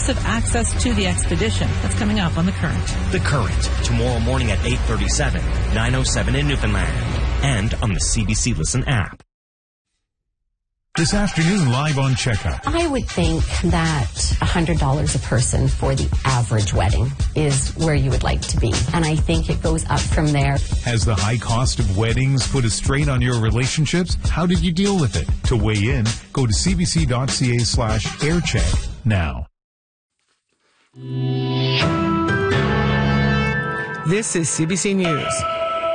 exclusive access to the expedition. That's coming up on The Current. The Current, tomorrow morning at 8:37, 9:07 in Newfoundland, and on the CBC Listen app. This afternoon, live on Checkup. I would think that $100 a person for the average wedding is where you would like to be. And I think it goes up from there. Has the high cost of weddings put a strain on your relationships? How did you deal with it? To weigh in, go to cbc.ca/aircheck now. This is CBC News.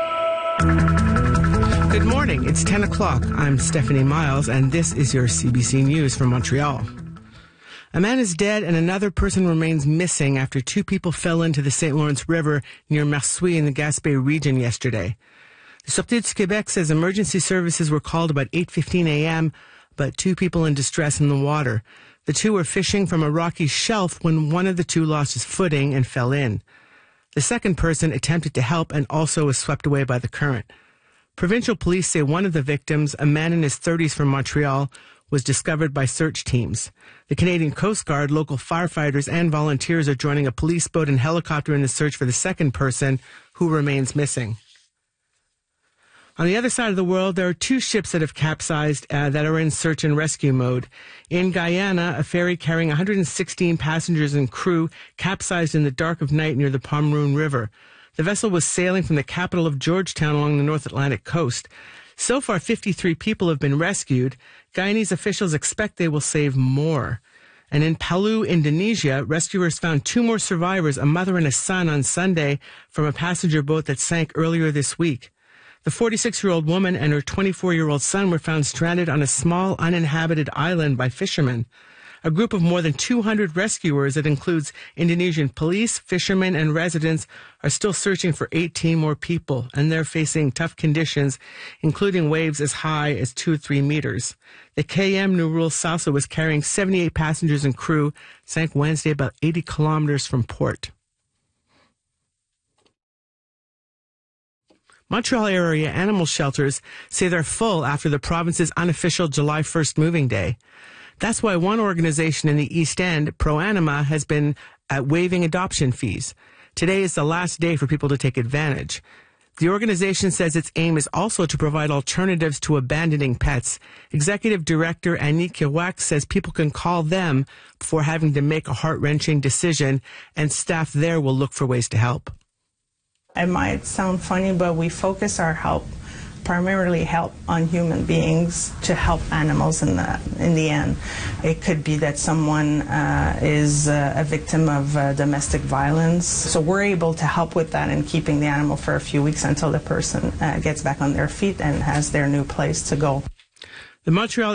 Good morning. It's 10 o'clock. I'm Stephanie Miles, and this is your CBC News from Montreal. A man is dead and another person remains missing after two people fell into the St. Lawrence River near Marsouilles in the Gaspé region yesterday. The Sûreté du Québec says emergency services were called about 8:15 a.m., but two people in distress in the water. The two were fishing from a rocky shelf when one of the two lost his footing and fell in. The second person attempted to help and also was swept away by the current. Provincial police say one of the victims, a man in his 30s from Montreal, was discovered by search teams. The Canadian Coast Guard, local firefighters, and volunteers are joining a police boat and helicopter in the search for the second person, who remains missing. On the other side of the world, there are two ships that have capsized that are in search and rescue mode. In Guyana, a ferry carrying 116 passengers and crew capsized in the dark of night near the Pomeroon River. The vessel was sailing from the capital of Georgetown along the North Atlantic coast. So far, 53 people have been rescued. Guyanese officials expect they will save more. And in Palu, Indonesia, rescuers found two more survivors, a mother and a son, on Sunday from a passenger boat that sank earlier this week. The 46-year-old woman and her 24-year-old son were found stranded on a small uninhabited island by fishermen. A group of more than 200 rescuers that includes Indonesian police, fishermen, and residents are still searching for 18 more people, and they're facing tough conditions, including waves as high as 2 to 3 meters. The KM Nurul Salsa was carrying 78 passengers and crew, sank Wednesday about 80 kilometers from port. Montreal area animal shelters say they're full after the province's unofficial July 1st moving day. That's why one organization in the East End, ProAnima, has been waiving adoption fees. Today is the last day for people to take advantage. The organization says its aim is also to provide alternatives to abandoning pets. Executive Director Annie Kiwak says people can call them before having to make a heart-wrenching decision, and staff there will look for ways to help. It might sound funny, but we focus our primarily help on human beings to help animals in the end. It could be that someone is a victim of domestic violence. So we're able to help with that and keeping the animal for a few weeks until the person gets back on their feet and has their new place to go. The Montreal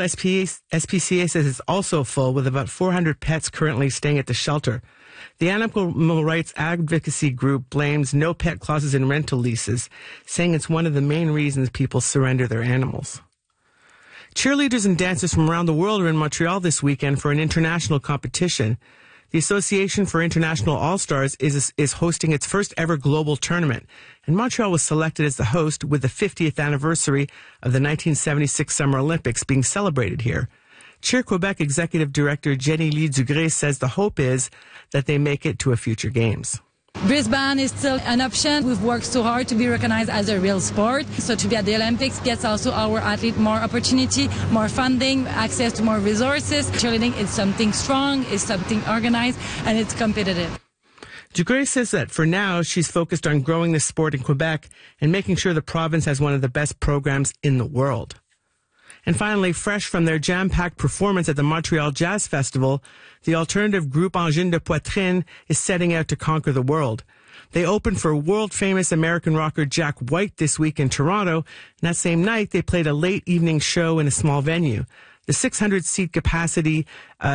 SPCA says it's also full, with about 400 pets currently staying at the shelter. The animal rights advocacy group blames no pet clauses in rental leases, saying it's one of the main reasons people surrender their animals. Cheerleaders and dancers from around the world are in Montreal this weekend for an international competition. The Association for International All-Stars is hosting its first ever global tournament, and Montreal was selected as the host, with the 50th anniversary of the 1976 Summer Olympics being celebrated here. Cheer Quebec Executive Director Jenny Lee Dugré says the hope is that they make it to a future games. Brisbane is still an option. We've worked so hard to be recognized as a real sport. So to be at the Olympics gets also our athlete more opportunity, more funding, access to more resources. Cheerleading is something strong, is something organized, and it's competitive. Dugré says that for now, she's focused on growing the sport in Quebec and making sure the province has one of the best programs in the world. And finally, fresh from their jam-packed performance at the Montreal Jazz Festival, the alternative group Angine de Poitrine is setting out to conquer the world. They opened for world-famous American rocker Jack White this week in Toronto, and that same night they played a late evening show in a small venue. The 600-seat capacity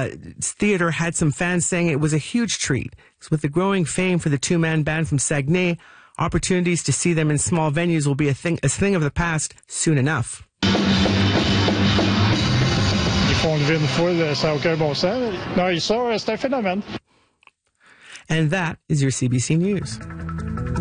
theater had some fans saying it was a huge treat. With the growing fame for the two-man band from Saguenay, opportunities to see them in small venues will be a thing of the past soon enough. And that is your CBC News.